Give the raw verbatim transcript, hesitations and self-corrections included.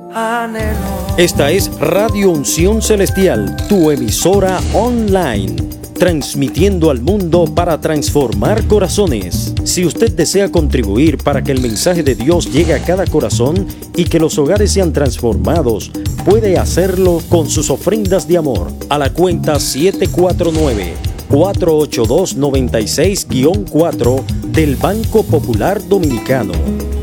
anhelo. Esta es Radio Unción Celestial, tu emisora online, transmitiendo al mundo para transformar corazones. Si usted desea contribuir para que el mensaje de Dios llegue a cada corazón y que los hogares sean transformados, puede hacerlo con sus ofrendas de amor a la cuenta siete cuatro nueve, cuatro ocho dos, nueve seis cuatro del Banco Popular Dominicano.